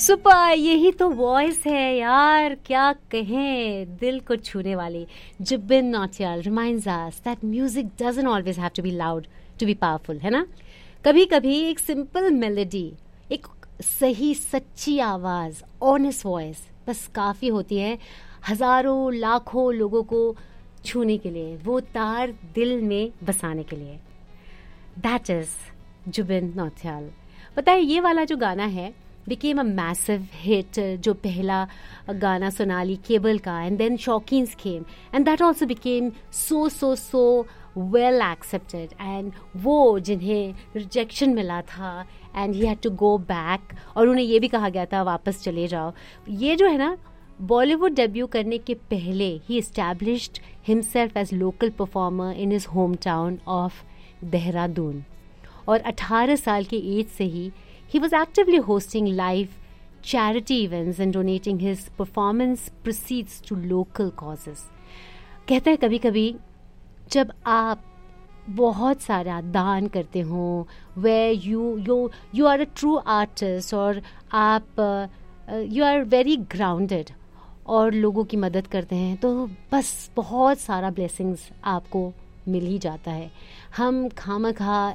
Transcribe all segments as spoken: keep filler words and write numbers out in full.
Super, यही तो voice है यार, क्या कहें, दिल को छूने वाली. Zubin Nautiyal reminds us that music doesn't always have to be loud to be powerful, है ना. कभी कभी एक सिंपल मेलोडी, एक सही सच्ची आवाज़, ऑनेस्ट वॉइस बस काफ़ी होती है हज़ारों लाखों लोगों को छूने के लिए, वो तार दिल में बसाने के लिए. That is Zubin Nautiyal. पता है ये वाला जो गाना है became a massive hit, जो पहला गाना सोनाली केबल का, and then Shawkeens came and that also became so so so well accepted. and वो जिन्हें rejection मिला था and he had to go back, और उन्हें ये भी कहा गया था वापस चले जाओ. ये जो है ना, बॉलीवुड डेब्यू करने के पहले he established himself as local performer in his hometown of Dehradun, और अठारह साल की एज से ही he was actively hosting live charity events and donating his performance proceeds to local causes. कहते हैं कभी कभी जब आप बहुत सारा दान करते हो, where you you you are a true artist, और आप uh, you are very grounded और लोगों की मदद करते हैं, तो बस बहुत सारा blessings आपको मिल ही जाता है. हम खामखा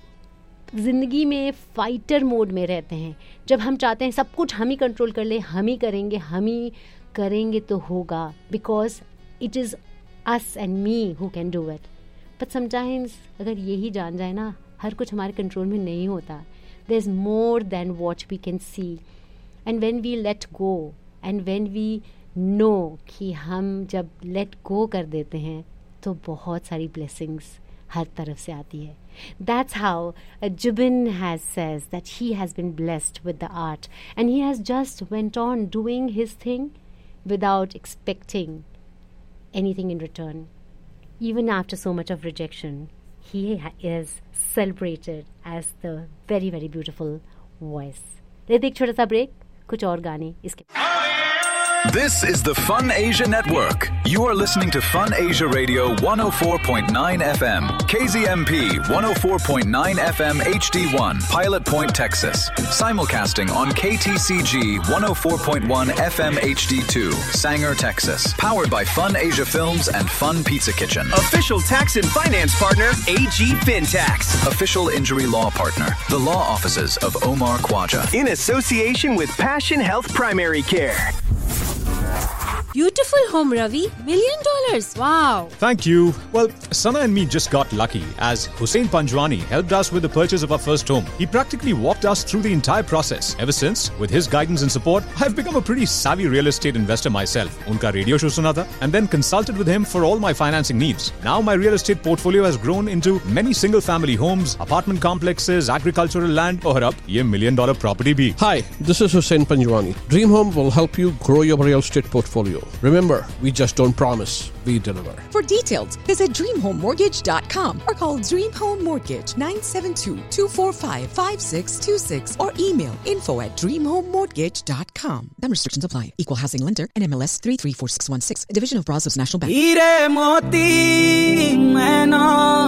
ज़िंदगी में फाइटर मोड में रहते हैं, जब हम चाहते हैं सब कुछ हम ही कंट्रोल कर ले, हम ही करेंगे, हम ही करेंगे तो होगा, because it is us and me who can do it. But sometimes अगर यही जान जाए ना, हर कुछ हमारे कंट्रोल में नहीं होता. There is more than what we can see, and when we let go and when we know कि हम जब लेट गो कर देते हैं तो बहुत सारी ब्लेसिंग्स हर तरफ से आती है. That's how uh, Jubin has says that he has been blessed with the art, and he has just went on doing his thing without expecting anything in return. Even after so much of rejection, he ha- is celebrated as the very very beautiful voice. लेते एक छोटा सा break, कुछ और गाने इसके. This is the Fun Asia Network. You are listening to Fun Asia Radio one oh four point nine F M, K Z M P one oh four point nine F M H D one, Pilot Point, Texas. Simulcasting on K T C G one oh four point one F M H D two, Sanger, Texas. Powered by Fun Asia Films and Fun Pizza Kitchen. Official tax and finance partner, A G FinTax. Official injury law partner, the law offices of Omar Khwaja. In association with Passion Health Primary Care. Beautiful home, Ravi. Million dollars. Wow. Thank you. Well, Sana and me just got lucky as Hussein Panjwani helped us with the purchase of our first home. He practically walked us through the entire process. Ever since, with his guidance and support, I've become a pretty savvy real estate investor myself. Unka radio show suna tha and then consulted with him for all my financing needs. Now my real estate portfolio has grown into many single family homes, apartment complexes, agricultural land, aur ab ye million dollar property bhi. Hi, this is Hussein Panjwani. Dream Home will help you grow your real estate portfolio. Remember, we just don't promise, we deliver. For details, visit dream home mortgage dot com or call Dream Home Mortgage nine seven two, two four five, five six two six or email info at dream home mortgage dot com. Some restrictions apply. Equal housing lender and M L S three three four six one six, a division of Brazos National Bank. हीरे मोती मैं ना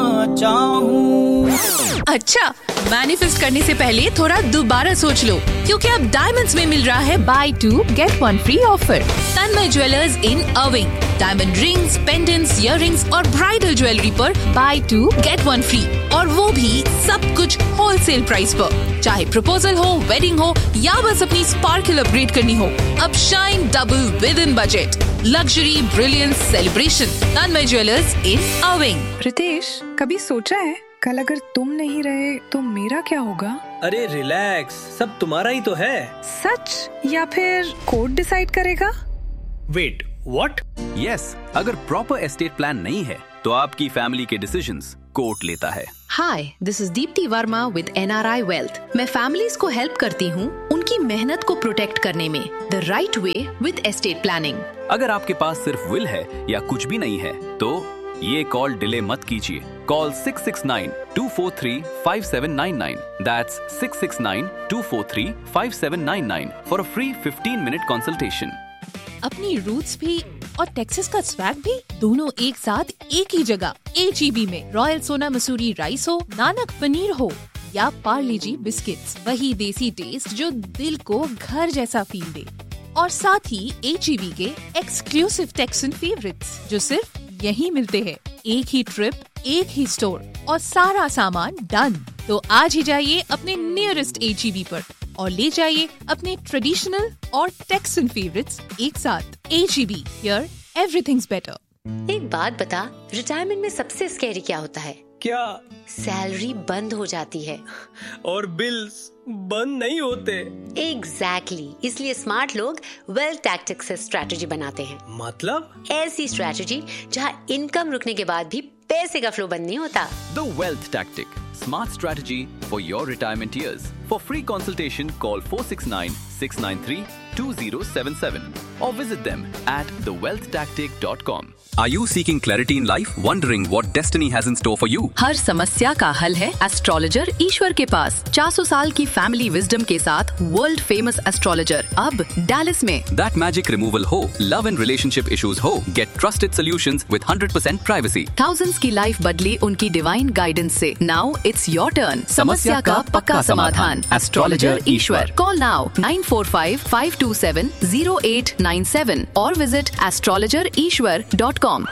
चाहूं. अच्छा, manifest करने से पहले थोड़ा दोबारा सोच लो, क्योंकि अब डायमंड्स में मिल रहा है by to get one free offer. Tanmay jewellers in अर्विंग. Diamond rings, pendants, earrings और ब्राइडल ज्वेलरी पर by to get one free, और वो भी सब कुछ होलसेल प्राइस पर. चाहे प्रपोजल हो, वेडिंग हो या बस अपनी स्पार्कल अपग्रेड करनी हो, अब shine double with in budget. Luxury, brilliance, celebration. Tanmay jewellers इन अर्विंग. रितेश, कभी सोचा है कल अगर तुम नहीं रहे तो मेरा क्या होगा? अरे रिलैक्स, सब तुम्हारा ही तो है. सच, या फिर कोर्ट डिसाइड करेगा? Wait, what? यस, अगर प्रॉपर एस्टेट प्लान नहीं है तो आपकी फैमिली के डिसीजंस कोर्ट लेता है. हाय, this is Deepti Verma with N R I wealth. मैं फैमिलीज को हेल्प करती हूँ उनकी मेहनत को प्रोटेक्ट करने में the right way with estate planning. अगर आपके पास सिर्फ विल है या कुछ भी नहीं है तो ये कॉल डिले मत कीजिए. Call six six nine, to four three, five seven nine nine. That's six six nine, to four three, five seven nine nine for a free fifteen minute consultation. अपनी रूट्स भी और Texas का swag भी दोनों एक साथ एक ही जगह. एच ई बी में रॉयल सोना मसूरी राइस हो, नानक पनीर हो, या पार्ले जी बिस्किट्स, वही देसी टेस्ट जो दिल को घर जैसा फील दे। और साथ ही एच ई बी के एक्सक्लूसिव टेक्सन फेवरेट्स जो सिर्फ यहीं मिलते हैं। एक ही ट्रिप, एक ही स्टोर और सारा सामान डन। तो आज ही जाइए अपने नियरेस्ट एच ई बी पर और ले जाइए अपने ट्रेडिशनल और टेक्सन फेवरेट्स एक साथ। H E B, here everything's better. एक बात बता, रिटायरमेंट में सबसे स्कैरी क्या होता है? क्या? सैलरी बंद हो जाती है और बिल्स बंद नहीं होते। Exactly exactly. इसलिए स्मार्ट लोग वेल्थ टैक्टिक्स से स्ट्रैटेजी बनाते हैं। मतलब? ऐसी स्ट्रैटेजी जहां इनकम रुकने के बाद भी पैसे का फ्लो बंद नहीं होता। The Wealth Tactic, smart strategy for your retirement years. For free consultation, call four six nine, six nine three, two zero seven seven or visit them at the wealth tactic dot com. Are you seeking clarity in life? Wondering what destiny has in store for you? हर समस्या का हल है astrologer ईश्वर के पास। चार सौ साल की family wisdom के साथ वर्ल्ड फेमस एस्ट्रोलॉजर अब डैलिस में। That magic removal हो, love and relationship issues हो, get trusted solutions with one hundred percent privacy. Thousands की लाइफ बदली उनकी डिवाइन गाइडेंस से। Now it's your turn. समस्या का पक्का समाधान, astrologer Ishwar. Call now nine four five, five to seven, zero eight nine seven और visit astrologer Ishwar dot com.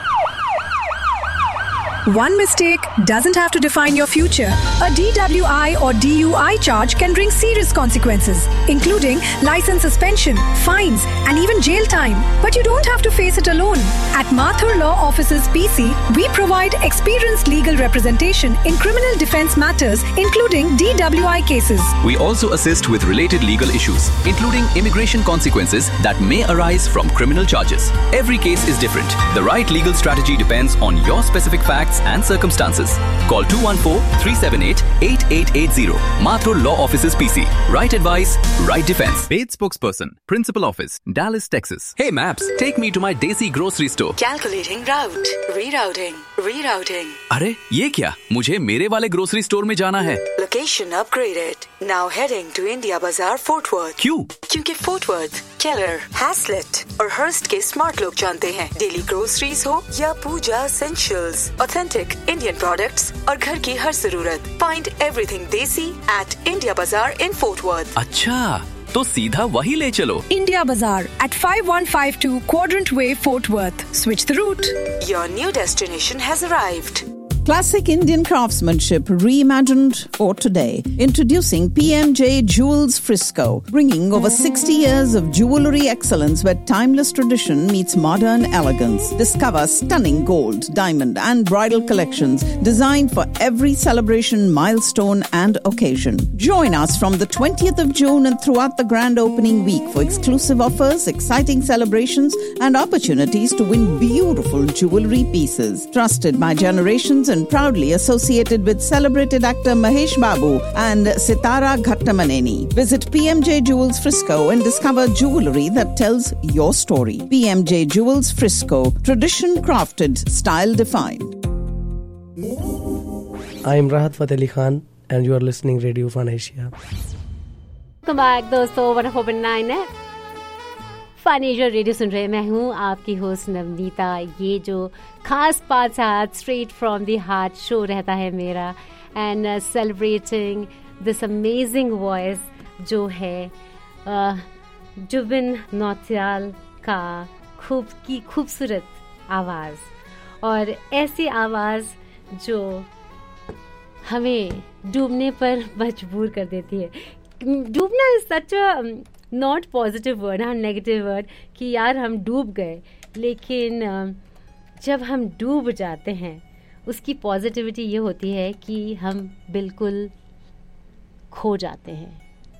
One mistake doesn't have to define your future. A D W I or D U I charge can bring serious consequences, including license suspension, fines, and even jail time. But you don't have to face it alone. At Mathur Law Offices P C, we provide experienced legal representation in criminal defense matters, including D W I cases. We also assist with related legal issues, including immigration consequences that may arise from criminal charges. Every case is different. The right legal strategy depends on your specific facts and circumstances. Call two one four, three seven eight, eight eight eight zero. Mathur Law Offices P C. Right advice, right defense. Paid spokesperson, Principal Office, Dallas, Texas. Hey Maps, take me to my Desi grocery store. Calculating route. Rerouting. Rerouting. अरे ये क्या? मुझे मेरे वाले grocery store में जाना है। Location upgraded. Now heading to India Bazaar, Fort Worth. क्यों? क्योंकि Fort Worth, Keller, Haslett और Hearst के स्मार्ट लोग जानते हैं। डेली ग्रोसरीज हो या पूजा essentials, authentic Indian products और घर की हर जरूरत। Find everything Desi at India Bazaar in Fort Worth. अच्छा, तो सीधा वही ले चलो। India Bazaar at five one five two Quadrant Way, Fort Worth. Switch the route. Your new destination has arrived. Classic Indian craftsmanship reimagined for today. Introducing P M J Jewels Frisco, bringing over sixty years of jewelry excellence where timeless tradition meets modern elegance. Discover stunning gold, diamond and bridal collections designed for every celebration, milestone and occasion. Join us from the twentieth of June and throughout the grand opening week for exclusive offers, exciting celebrations and opportunities to win beautiful jewelry pieces. Trusted by generations and proudly associated with celebrated actor Mahesh Babu and Sitara Ghattamaneni. Visit P M J Jewels Frisco and discover jewelry that tells your story. P M J Jewels Frisco, tradition crafted, style defined. I am Rahat Fateh Ali Khan and you are listening Radio Fun Asia. Welcome back दोस्तों, one four point nine है fun Asia radio सुन रहे हैं। मैं हूँ आपकी host Navneeta. ये जो खास पाँच सात straight from the heart show रहता है मेरा, and celebrating this amazing voice जो है जुबिन नौटियाल का खूब की खूबसूरत आवाज़, और ऐसी आवाज़ जो हमें डूबने पर मजबूर कर देती है। डूबना is such a not positive word, हाँ नेगेटिव वर्ड कि यार हम डूब गए, लेकिन जब हम डूब जाते हैं उसकी पॉजिटिविटी ये होती है कि हम बिल्कुल खो जाते हैं।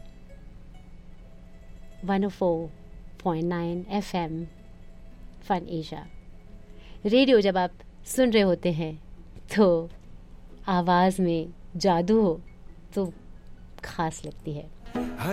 One O four point nine F M fun Asia radio जब आप सुन रहे होते हैं तो आवाज़ में जादू हो तो खास लगती है।